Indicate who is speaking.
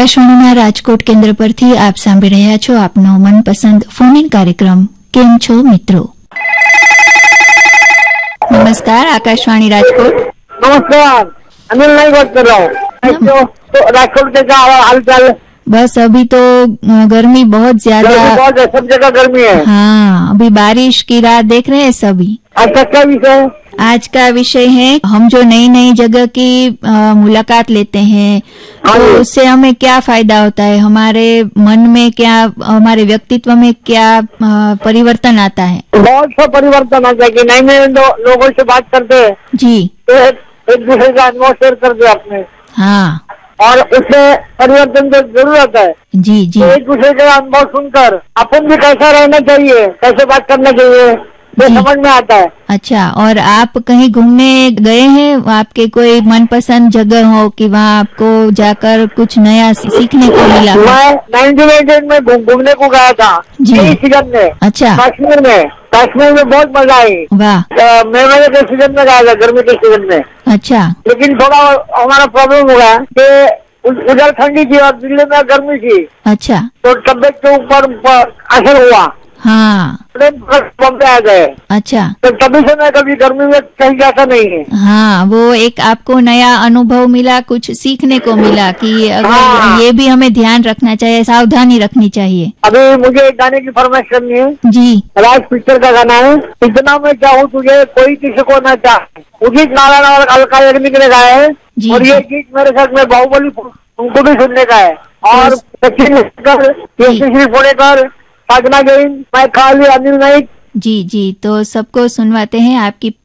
Speaker 1: આકાશવાણીના રાજકોટ કેન્દ્ર પરથી આપ સાંભળી રહ્યા છો આપનો મનપસંદ ફોન ઇન કાર્યક્રમ કેમ છો મિત્રો। नमस्कार आकाशवाणी राजकोट।
Speaker 2: नमस्कार, अनिल नाइक बात कर रहा हूँ। तो राजकोट के क्या हाल चाल?
Speaker 1: बस अभी तो गर्मी बहुत ज्यादा,
Speaker 2: बहुत है, सब जगह गर्मी है।
Speaker 1: हाँ, अभी बारिश की राह देख रहे हैं सभी।
Speaker 2: अच्छा, क्या विषय?
Speaker 1: आज का विषय है हम जो नई नई जगह की मुलाकात लेते हैं तो उससे हमें क्या फायदा होता है, हमारे मन में क्या, हमारे व्यक्तित्व में क्या परिवर्तन आता है।
Speaker 2: बहुत सा परिवर्तन आता है कि नए नए लोगों से बात करते हैं
Speaker 1: जी,
Speaker 2: तो एक दूसरे का अनुभव शेयर करते हैं अपने।
Speaker 1: हाँ,
Speaker 2: और उससे परिवर्तन तो जरूर आता है।
Speaker 1: जी जी,
Speaker 2: तो एक दूसरे का अनुभव सुनकर अपन भी कैसा रहना चाहिए, कैसे बात करना चाहिए, ये समझ में आता है।
Speaker 1: अच्छा, और आप कहीं घूमने गए हैं, आपके कोई मनपसंद जगह हो कि वहाँ आपको जाकर कुछ नया सीखने को मिला?
Speaker 2: मैं 1988 में घूमने को गया था इस सीजन में। अच्छा, कश्मीर में बहुत मजा आई। वाह। मई के सीजन में गया था, गर्मी के सीजन में। अच्छा, लेकिन थोड़ा हमारा प्रॉब्लम हुआ कि उधर ठंडी थी और दिल्ली में गर्मी थी। अच्छा, तो तबियत के ऊपर असर हुआ। हाँ, बम्बे आ गए। अच्छा, तो तभी से मैं कभी गर्मी में कहीं जाता नहीं है। हाँ, वो एक आपको नया अनुभव मिला, कुछ सीखने को मिला कि अगर ये भी हमें ध्यान रखना चाहिए, सावधानी रखनी चाहिए। अभी मुझे एक गाने की फरमाइश करनी है जी। राज पिक्चर का गाना है, इतना मैं चाहूँ तुझे कोई किसी को न चाहे। उदित नारायण और अलका याग्निक ने गाया है और ये गीत मेरे साथ में बाहुबली उनको भी सुनने का है। और सचिन यशस्वी पुणेकर, साधना जैन, मैं खाली, अनिल नाइक। जी जी, तो सबको सुनवाते हैं आपकी